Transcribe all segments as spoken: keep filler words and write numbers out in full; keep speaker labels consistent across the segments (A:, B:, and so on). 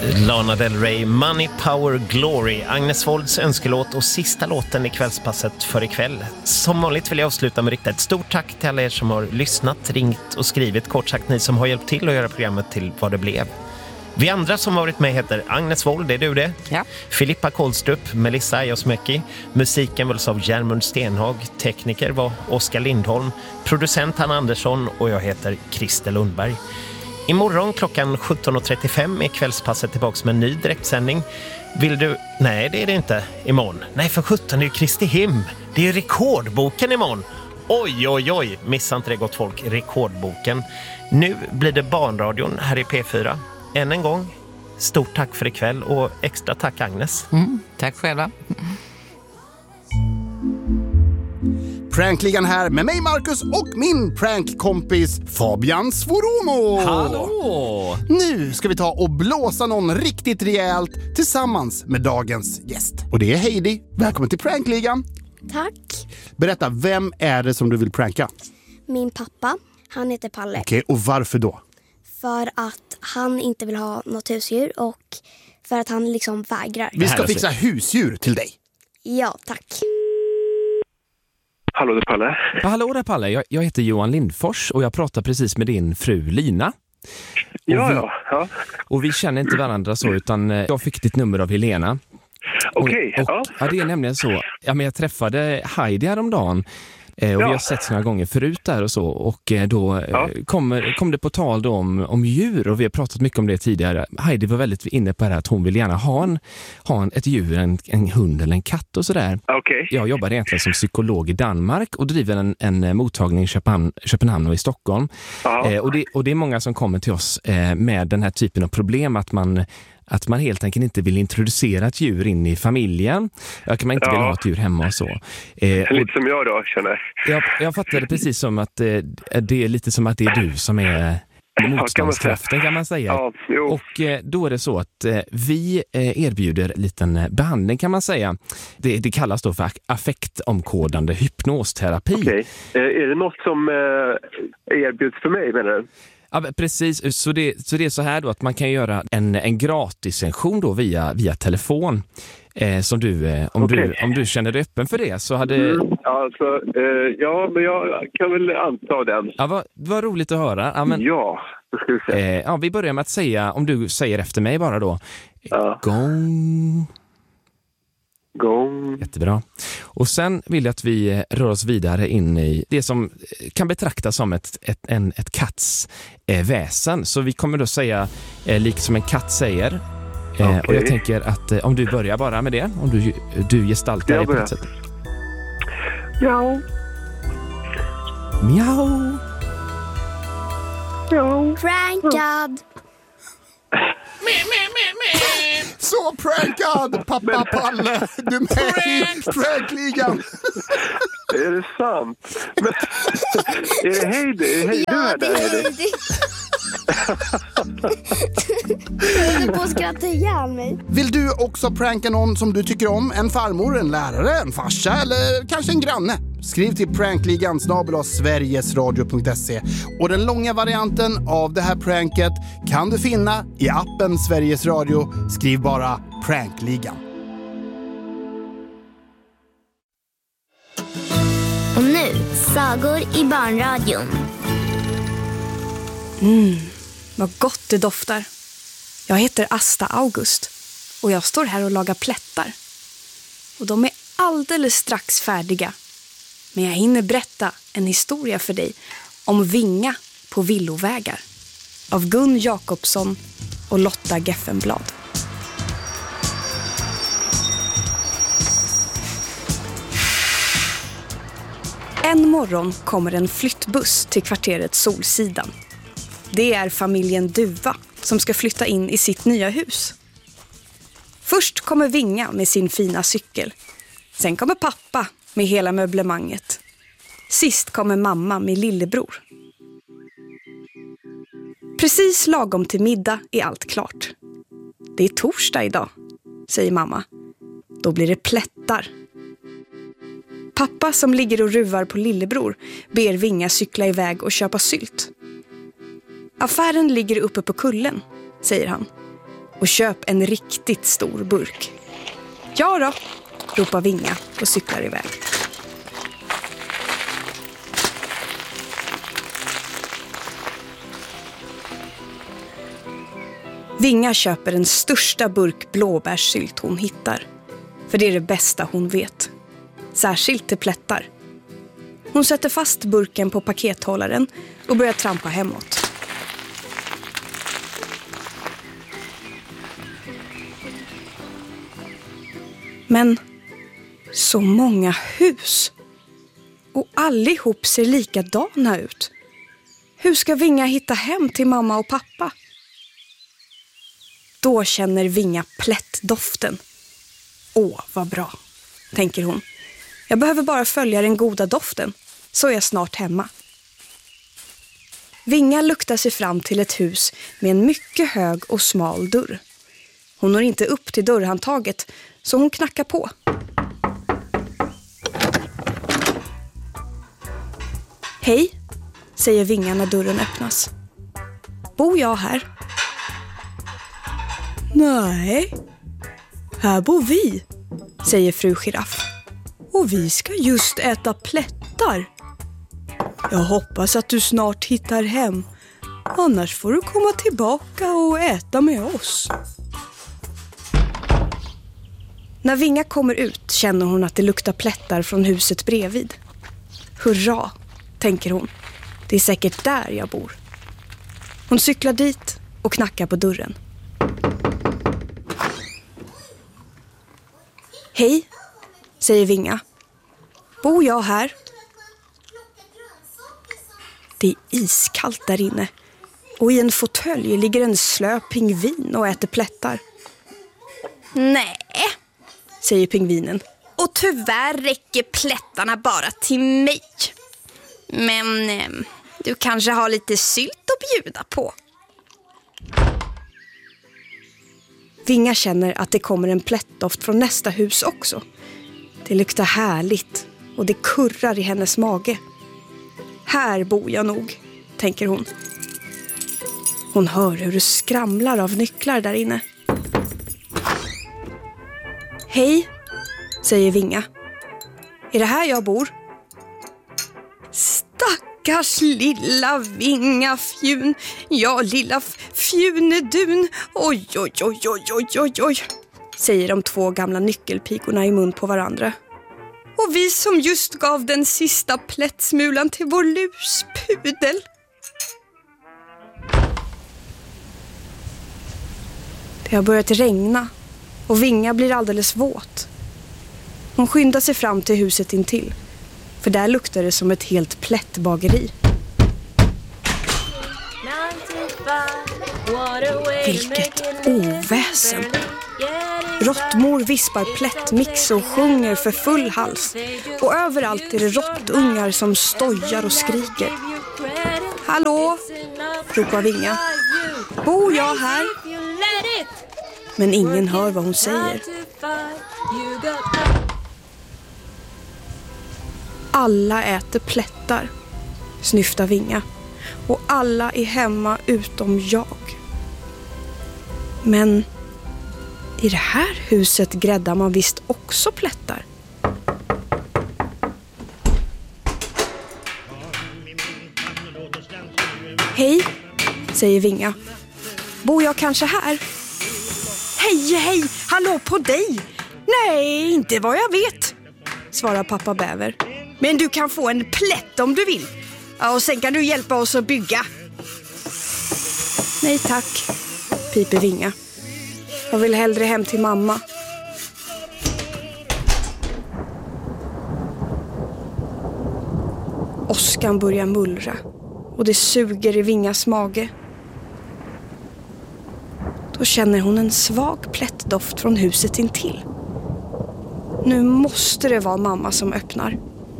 A: Lana Del Rey, Money, Power, Glory, Agnes Wolds önskelåt och sista låten i kvällspasset för ikväll. Som vanligt vill jag avsluta med rikta ett stort tack till alla er som har lyssnat, ringt och skrivit. Kort sagt, ni som har hjälpt till att göra programmet till vad det blev. Vi andra som har varit med heter Agnes Wold, det är du det?
B: Ja.
A: Filippa Kolstrup, Melissa Ajosmäki. Musiken väls av Järmund Stenhag. Tekniker var Oskar Lindholm. Producent Hanna Andersson och jag heter Christer Lundberg. Imorgon klockan sjutton och trettiofem är kvällspasset tillbaka med en ny direktsändning. Vill du... Nej, det är det inte imorgon. Nej, för sjutton är ju Kristi him. Det är ju rekordboken imorgon. Oj, oj, oj. Missa inte det, gott folk. Rekordboken. Nu blir det barnradion här i P fyra. Än en gång, stort tack för ikväll och extra tack Agnes.
B: Mm, tack själva.
C: Prankligan här med mig Marcus och min prankkompis Fabian Svoromo.
D: Hallå!
C: Nu ska vi ta och blåsa någon riktigt rejält tillsammans med dagens gäst. Och det är Heidi. Välkommen till Prankligan.
E: Tack.
C: Berätta, vem är det som du vill pranka?
E: Min pappa, han heter Palle.
C: Okej, och varför då?
E: För att han inte vill ha något husdjur och för att han liksom vägrar.
C: Vi ska fixa husdjur till dig.
E: Ja, tack.
F: Hallå, det är Palle.
D: Ja, hallå där Palle, jag, jag heter Johan Lindfors och jag pratar precis med din fru Lina.
F: Ja,
D: vi,
F: ja, ja.
D: Och vi känner inte varandra så, utan jag fick ditt nummer av Helena.
F: Okej,
D: och, och,
F: ja.
D: ja. Det är nämligen så, ja, men jag träffade Heidi häromdagen. Eh, och
F: ja.
D: vi har sett några gånger förut där och så. Och eh, då
F: ja.
D: eh, kom, kom det på tal då om, om djur. Och vi har pratat mycket om det tidigare. Heidi var väldigt inne på det här att hon vill gärna ha, en, ha en, ett djur, en, en hund eller en katt och sådär.
F: Okay.
D: Jag jobbar egentligen som psykolog i Danmark och driver en, en mottagning i Köpenhamn, Köpenhamn och i Stockholm. Eh, och, det, och det är många som kommer till oss eh, med den här typen av problem att man... Att man helt enkelt inte vill introducera ett djur in i familjen. Jag kan man inte
F: ja.
D: vill ha ett djur hemma och så. Eh, och
F: lite som jag då, känner.
D: jag. Jag fattar det precis som att eh, det är lite som att det är du som är motståndskraften, kan man säga.
F: Ja, jo.
D: Och eh, då är det så att eh, vi eh, erbjuder liten behandling, kan man säga. Det, det kallas då för affektomkodande hypnosterapi.
F: Okej. Eh, är det något som eh, erbjuds för mig, menar du?
D: Ja, precis, så det, så det är så här då att man kan göra en, en gratis session då via, via telefon eh, som du, eh, om,
F: okay.
D: du, om du känner dig öppen för det så hade...
F: Mm, alltså, eh, ja, men jag kan väl anta den.
D: Ja, vad, vad roligt att höra. Ja, men,
F: ja, då ska vi se.
D: Eh, ja, vi börjar med att säga, om du säger efter mig bara då.
F: Ja.
D: Gång...
F: Gång.
D: Jättebra. Och sen vill jag att vi rör oss vidare in i det som kan betraktas som ett, ett, en, ett katts eh, väsen. Så vi kommer då säga, eh, liksom en katt säger. Eh,
F: okay.
D: Och jag tänker att eh, om du börjar bara med det. Om du, du gestaltar det på ett sätt.
F: Miau.
D: Miau.
F: Miau.
E: Prankad.
C: Så prankad, pappa Palle. Du är med i prankligan.
F: Är det sant? Men, är det Heidi? Är Heidi
E: Ja,
F: du är
E: det
F: där,
E: är
F: Heidi?
E: Heidi. Jag är på att skratta ihjäl mig.
C: Vill du också pranka någon som du tycker om? En farmor, en lärare, en farsa eller kanske en granne? Skriv till prankligan snabel-a sverigesradio punkt se. Och den långa varianten av det här pranket kan du finna i appen Sveriges Radio. Skriv bara prankligan.
G: Och nu, sagor i barnradion.
H: Mm, vad gott det doftar. Jag heter Asta August och jag står här och lagar plättar. Och de är alldeles strax färdiga. Men jag hinner berätta en historia för dig om Vinga på villovägar. Av Gun Jakobsson och Lotta Geffenblad. En morgon kommer en flyttbuss till kvarteret Solsidan. Det är familjen Duva som ska flytta in i sitt nya hus. Först kommer Vinga med sin fina cykel. Sen kommer pappa med hela möblemanget. Sist kommer mamma med lillebror. Precis lagom till middag är allt klart. Det är torsdag idag, säger mamma. Då blir det plättar. Pappa som ligger och ruvar på lillebror ber Vinga cykla iväg och köpa sylt. Affären ligger uppe på kullen, säger han. och köp en riktigt stor burk. Ja då, ropar Vinga och cyklar iväg. Vinga köper den största burk blåbärssylt hon hittar. För det är det bästa hon vet. Särskilt till plättar. Hon sätter fast burken på pakethållaren och börjar trampa hemåt. Men så många hus. Och allihop ser likadana ut. Hur ska Vinga hitta hem till mamma och pappa? Då känner Vinga plättdoften. Åh, vad bra, tänker hon. Jag behöver bara följa den goda doften, så är jag snart hemma. Vinga luktar sig fram till ett hus med en mycket hög och smal dörr. Hon når inte upp till dörrhandtaget, så hon knackar på. Hej, säger Vinga när dörren öppnas. Bor jag här? Nej, här bor vi, säger fru Giraff. Och vi ska just äta plättar. Jag hoppas att du snart hittar hem. Annars får du komma tillbaka och äta med oss. När Vinga kommer ut känner hon att det luktar plättar från huset bredvid. Hurra, tänker hon. Det är säkert där jag bor. Hon cyklar dit och knackar på dörren. Hej, säger Vinga. Bor jag här? Det är iskallt där inne. Och i en fåtölj ligger en slö pingvin och äter plättar. Nej, säger pingvinen. Och tyvärr räcker plättarna bara till mig. Men eh, du kanske har lite sylt att bjuda på. Vinga känner att det kommer en plättdoft från nästa hus också. Det luktar härligt och det kurrar i hennes mage. Här bor jag nog, tänker hon. Hon hör hur det skramlar av nycklar där inne. Hej, säger Vinga. Är det här jag bor? Stackars lilla Vingafjun. Ja, lilla fjunedun. Oj, oj, oj, oj, oj, oj, oj, säger de två gamla nyckelpigorna i mun på varandra. Och vi som just gav den sista plättsmulan till vår luspudel. Det har börjat regna och Vinga blir alldeles våt. Hon skyndar sig fram till huset intill, för där luktar det som ett helt plättbageri. Vilket oväsen! Råttmor vispar plättmix och sjunger för full hals. Och överallt är det råttungar som stojar och skriker. Hallå, ropar Vinga. Bor jag här? Men ingen hör vad hon säger. Alla äter plättar, snyftar Vinga. Och alla är hemma utom jag. Men i det här huset gräddar man visst också plättar. Hej, säger Vinga. Bor jag kanske här? Hej, hej, hallå på dig. Nej, inte vad jag vet, svarar pappa Bäver. Men du kan få en plätt om du vill. Ja, och sen kan du hjälpa oss att bygga. Nej tack, piper Vinga. Jag vill hellre hem till mamma. Åskan börjar mullra och det suger i Vingas mage. Då känner hon en svag plättdoft från huset intill. Nu måste det vara mamma som öppnar.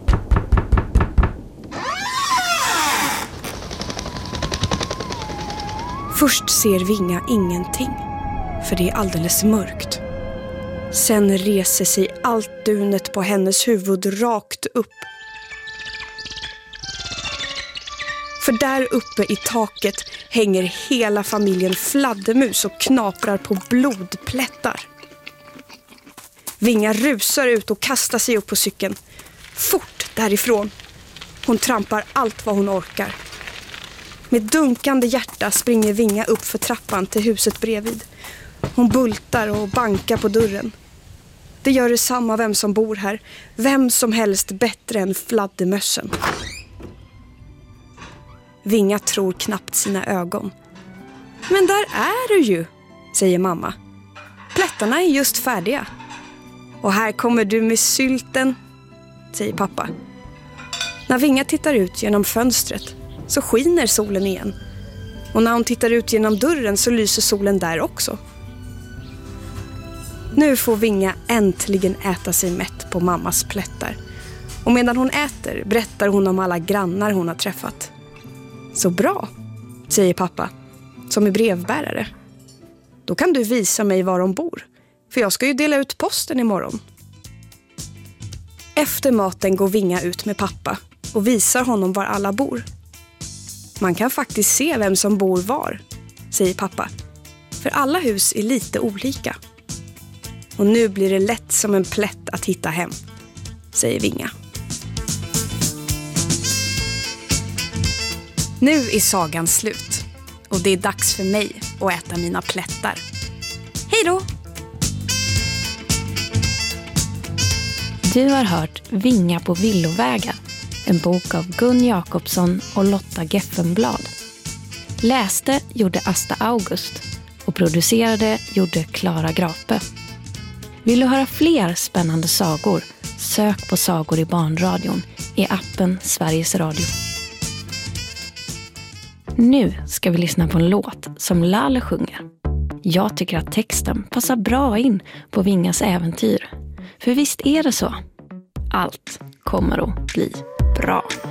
H: Först ser Vinga ingenting, för det är alldeles mörkt. Sen reser sig allt dunet på hennes huvud rakt upp. För där uppe i taket hänger hela familjen fladdermus och knaprar på blodplättar. Vinga rusar ut och kastar sig upp på cykeln. Fort därifrån. Hon trampar allt vad hon orkar. Med dunkande hjärta springer Vinga upp för trappan till huset bredvid. Hon bultar och bankar på dörren. Det gör detsamma vem som bor här. Vem som helst bättre än fladdermössen. Vinga tror knappt sina ögon. Men där är du ju, säger mamma. Plättarna är just färdiga. Och här kommer du med sylten, säger pappa. När Vinga tittar ut genom fönstret så skiner solen igen. Och när hon tittar ut genom dörren så lyser solen där också. Nu får Vinga äntligen äta sig mätt på mammas plättar. Och medan hon äter berättar hon om alla grannar hon har träffat. Så bra, säger pappa, som är brevbärare. Då kan du visa mig var de bor, för jag ska ju dela ut posten imorgon. Efter maten går Vinga ut med pappa och visar honom var alla bor. Man kan faktiskt se vem som bor var, säger pappa, för alla hus är lite olika. Och nu blir det lätt som en plätt att hitta hem, säger Vinga. Nu är sagan slut och det är dags för mig att äta mina plättar. Hej då!
B: Du har hört Vinga på villovägar, en bok av Gun Jakobsson och Lotta Geffenblad. Läste gjorde Asta August och producerade gjorde Klara Grape. Vill du höra fler spännande sagor? Sök på Sagor i barnradion i appen Sveriges Radio. Nu ska vi lyssna på en låt som Lalle sjunger. Jag tycker att texten passar bra in på Vingas äventyr. För visst är det så? Allt kommer att bli bra.